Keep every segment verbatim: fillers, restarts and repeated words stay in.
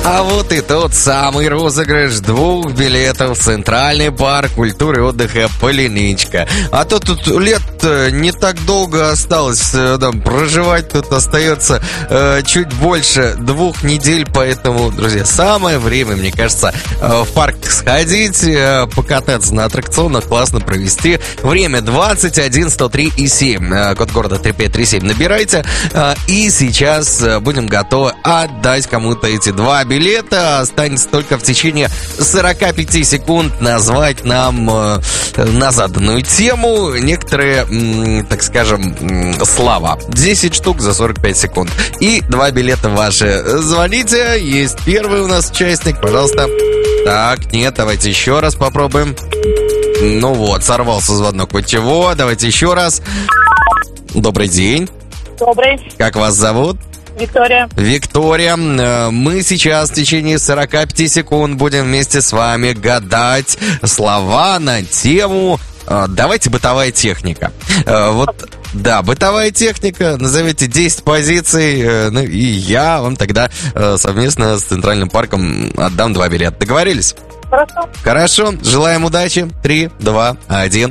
А вот и тот самый розыгрыш двух билетов в Центральный парк культуры и отдыха «Поляничка». А то тут лет не так долго осталось там, проживать, тут остается э, чуть больше двух недель, поэтому, друзья, самое время, мне кажется, э, в парк сходить, э, покататься на аттракционах, классно провести. Время двадцать один сто три и семь, э, код города три пять три семь набирайте, э, и сейчас э, будем готовы отдать кому-то эти два билета. Билета. Останется только в течение сорок пять секунд назвать нам э, на заданную тему некоторые, м, так скажем, м, слова. десять штук за сорок пять секунд. И два билета ваши. Звоните. Есть первый у нас участник. Пожалуйста. Так, нет, давайте еще раз попробуем. Ну вот, сорвался звонок. Путево. Давайте еще раз. Добрый день. Добрый. Как вас зовут? Виктория. Виктория, мы сейчас в течение сорок пять секунд будем вместе с вами гадать слова на тему «Давайте бытовая техника». Вот, да, бытовая техника, назовите десять позиций, ну и я вам тогда совместно с Центральным парком отдам два билета. Договорились? Хорошо. Хорошо, желаем удачи. Три, два, один.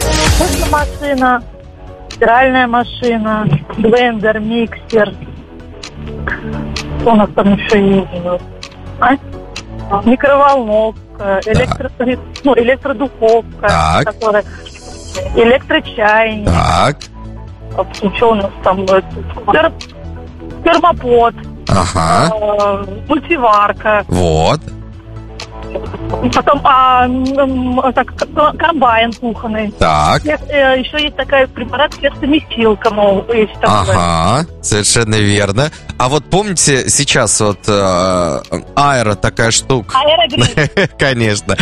Машина, стиральная машина, блендер, миксер. Что у нас там еще есть? А? Микроволновка, электро... да. ну, электродуховка, так. Которая... электрочайник. Так. Что у нас там? Терм... Термопод. Ага. Э, мультиварка. Вот. Потом а, так, комбайн кухонный. Так. Еще есть такая препарат, сердцеместилка, мол, есть такое. Ага, совершенно верно. А вот помните, сейчас вот э, аэро такая штука. Аэрогриль. Конечно.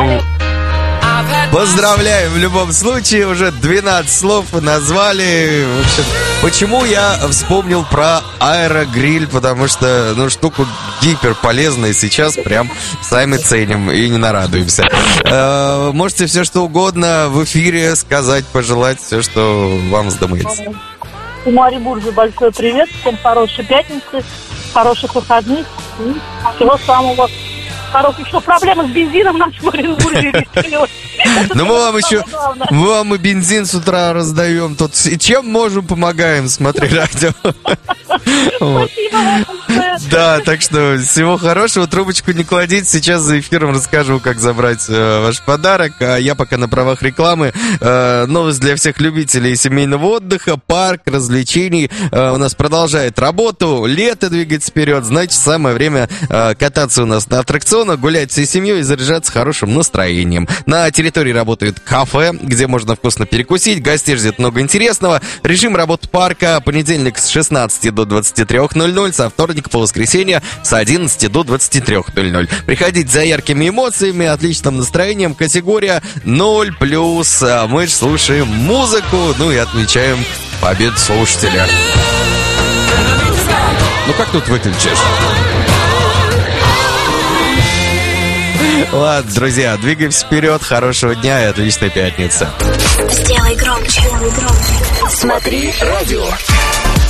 Поздравляем в любом случае, уже двенадцать слов назвали. В общем, почему я вспомнил про аэрогриль? Потому что, ну, штуку гипер полезная, сейчас прям сами ценим и не нарадуемся. Э, можете все что угодно в эфире сказать, пожелать, все, что вам вздумается. У Оренбурга большой привет, всем хорошей пятницы, хороших выходных, всего самого хорошего. Что, проблема с бензином в нашем Оренбурге решилась. Ну мы вам еще, мы вам и бензин с утра раздаем. Тут и чем можем, помогаем, смотри радио. Да, так что всего хорошего, трубочку не кладите. Сейчас за эфиром расскажу, как забрать э, ваш подарок. А я пока на правах рекламы. Э, новость для всех любителей семейного отдыха. Парк развлечений э, у нас продолжает работу. Лето двигается вперед. Значит, самое время э, кататься у нас на аттракционах, гулять всей семьей и заряжаться хорошим настроением. На территории работает кафе, где можно вкусно перекусить. Гостей ждет много интересного. Режим работы парка: понедельник с шестнадцати до двадцати трёх ноль-ноль, со вторника по воскресенье с одиннадцати до двадцати трёх ноль-ноль. Приходите за яркими эмоциями, отличным настроением. Категория ноль плюс. Мы же слушаем музыку, ну и отмечаем победу слушателя. Ну как тут выключишь? Ладно, друзья, двигаемся вперед. Хорошего дня и отличной пятницы. Сделай громче. Сделай громче. Смотри радио.